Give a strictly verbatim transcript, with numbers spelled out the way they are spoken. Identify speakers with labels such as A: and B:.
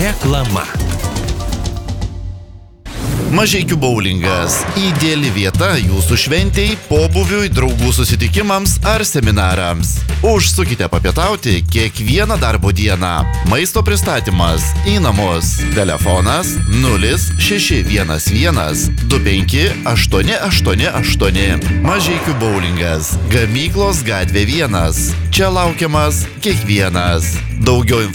A: Reklama.
B: Mažeikių boulingas – ideali vieta jūsų šventei, pobūviui, draugų susitikimams ar seminarams. Užsukite papietauti kiekvieną darbo dieną. Maisto pristatymas į namus. Telefonas nulis šeši vienas vienas du penki aštuoni aštuoni aštuoni. Mažeikių boulingas. Gamyklos gatvė vienas. Čia laukiamas kiekvienas. Daugiau informacijos